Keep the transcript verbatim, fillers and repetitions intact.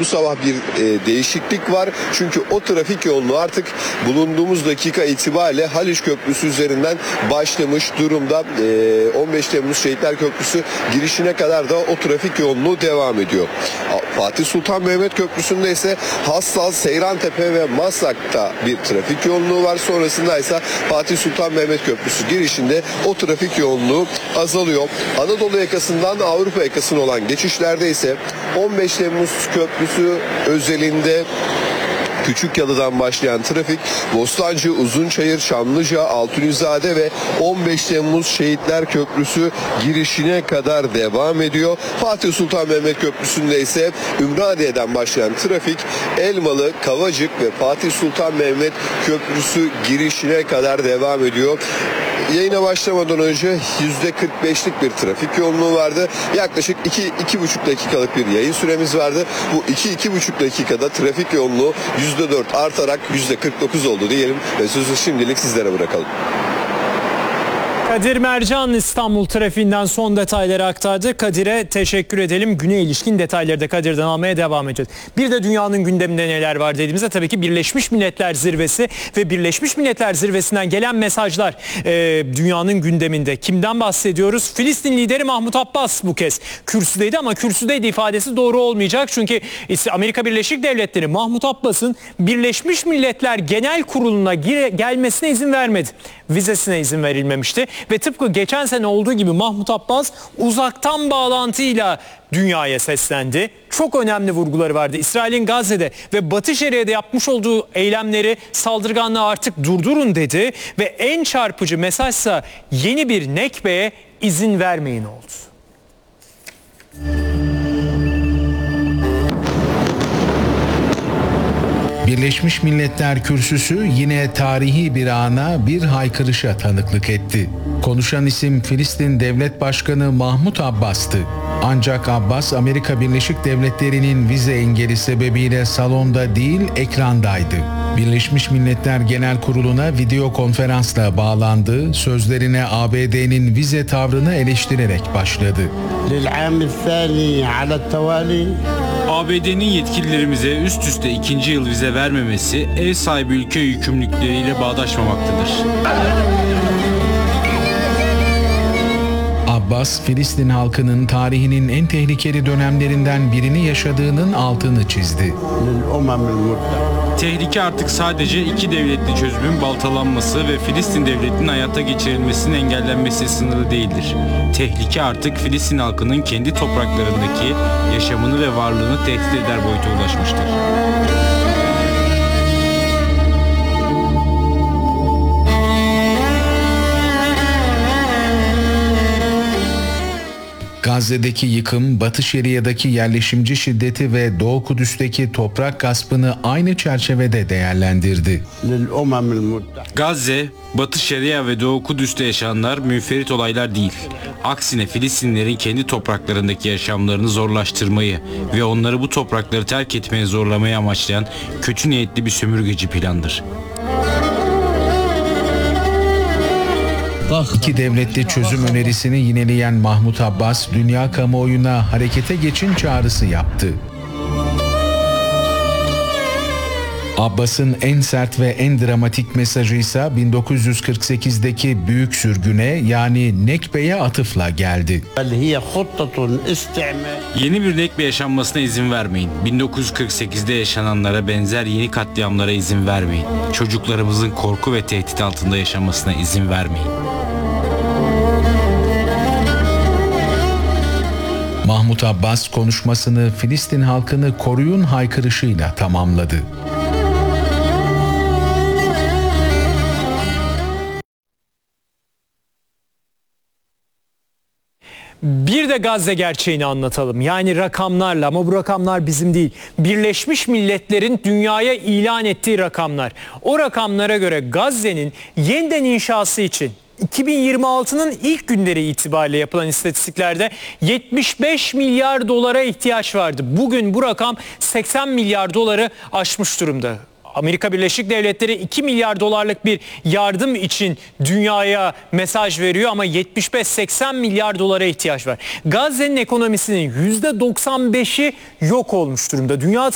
sabah bir e, değişiklik var. Çünkü o trafik yoğunluğu artık bulunduğumuz dakika itibariyle Haliç Köprüsü üzerinden başlamış durumda. E, on beş Temmuz Şehitler Köprüsü girişine kadar da o trafik yoğunluğu devam ediyor. Fatih Sultan Mehmet Köprüsü'nde ise Hassal, Seyrantepe ve Maslak'ta bir trafik yoğunluğu var. Sonrasında ise Fatih Sultan Mehmet Köprüsü girişinde o trafik yoğunluğu azalıyor. Anadolu yakasından Avrupa yakasına olan geçişlerde ise on beş Temmuz Köprüsü özelinde Küçükyalı'dan başlayan trafik Bostancı, Uzunçayır, Çamlıca, Altunizade ve on beş Temmuz Şehitler Köprüsü girişine kadar devam ediyor. Fatih Sultan Mehmet Köprüsü'nde ise Ümraniye'den başlayan trafik Elmalı, Kavacık ve Fatih Sultan Mehmet Köprüsü girişine kadar devam ediyor. Yayına başlamadan önce yüzde kırk beşlik bir trafik yoğunluğu vardı. Yaklaşık iki iki buçuk dakikalık bir yayın süremiz vardı. Bu iki iki buçuk dakikada trafik yoğunluğu yüzde dört artarak yüzde kırk dokuz oldu diyelim ve sözü şimdilik sizlere bırakalım. Kadir Mercan İstanbul trafiğinden son detayları aktardı. Kadir'e teşekkür edelim. Güne ilişkin detayları da Kadir'den almaya devam edeceğiz. Bir de dünyanın gündeminde neler var dediğimizde tabii ki Birleşmiş Milletler Zirvesi ve Birleşmiş Milletler Zirvesi'nden gelen mesajlar e, dünyanın gündeminde. Kimden bahsediyoruz? Filistin lideri Mahmut Abbas bu kez kürsüdeydi ama kürsüdeydi ifadesi doğru olmayacak. Çünkü Amerika Birleşik Devletleri Mahmut Abbas'ın Birleşmiş Milletler Genel Kurulu'na gire, gelmesine izin vermedi. Vizesine izin verilmemişti. Ve tıpkı geçen sene olduğu gibi Mahmut Abbas uzaktan bağlantıyla dünyaya seslendi. Çok önemli vurguları vardı. İsrail'in Gazze'de ve Batı Şeria'da yapmış olduğu eylemleri, saldırganlığı artık durdurun dedi. Ve en çarpıcı mesajsa yeni bir Nekbe'ye izin vermeyin oldu. Birleşmiş Milletler Kürsüsü yine tarihi bir ana, bir haykırışa tanıklık etti. Konuşan isim Filistin Devlet Başkanı Mahmut Abbas'tı. Ancak Abbas, Amerika Birleşik Devletleri'nin vize engeli sebebiyle salonda değil, ekrandaydı. Birleşmiş Milletler Genel Kurulu'na video konferansla bağlandı, sözlerine A B D'nin vize tavrını eleştirerek başladı. A B D'nin yetkililerimize üst üste ikinci yıl vize vermemesi ev sahibi ülke yükümlülükleriyle bağdaşmamaktadır. Abbas, Filistin halkının tarihinin en tehlikeli dönemlerinden birini yaşadığının altını çizdi. Tehlike artık sadece iki devletli çözümün baltalanması ve Filistin devletinin hayata geçirilmesinin engellenmesi sınırlı değildir. Tehlike artık Filistin halkının kendi topraklarındaki yaşamını ve varlığını tehdit eder boyuta ulaşmıştır. Gazze'deki yıkım, Batı Şeria'daki yerleşimci şiddeti ve Doğu Kudüs'teki toprak gaspını aynı çerçevede değerlendirdi. Gazze, Batı Şeria ve Doğu Kudüs'te yaşananlar münferit olaylar değil. Aksine Filistinlilerin kendi topraklarındaki yaşamlarını zorlaştırmayı ve onları bu toprakları terk etmeye zorlamayı amaçlayan kötü niyetli bir sömürgeci plandır. İki devletli çözüm önerisini yineleyen Mahmut Abbas, dünya kamuoyuna harekete geçin çağrısı yaptı. Abbas'ın en sert ve en dramatik mesajı ise bin dokuz yüz kırk sekizdeki büyük sürgüne, yani Nekbe'ye atıfla geldi. Yeni bir Nekbe yaşanmasına izin vermeyin. bin dokuz yüz kırk sekizde yaşananlara benzer yeni katliamlara izin vermeyin. Çocuklarımızın korku ve tehdit altında yaşamasına izin vermeyin. Mahmut Abbas konuşmasını Filistin halkını koruyun haykırışıyla tamamladı. Bir de Gazze gerçeğini anlatalım. Yani rakamlarla, ama bu rakamlar bizim değil. Birleşmiş Milletler'in dünyaya ilan ettiği rakamlar. O rakamlara göre Gazze'nin yeniden inşası için iki bin yirmi altının ilk günleri itibariyle yapılan istatistiklerde yetmiş beş milyar dolara ihtiyaç vardı. Bugün bu rakam seksen milyar doları aşmış durumda. Amerika Birleşik Devletleri iki milyar dolarlık bir yardım için dünyaya mesaj veriyor ama yetmiş beş seksen milyar dolara ihtiyaç var. Gazze'nin ekonomisinin yüzde doksan beşi yok olmuş durumda. Dünya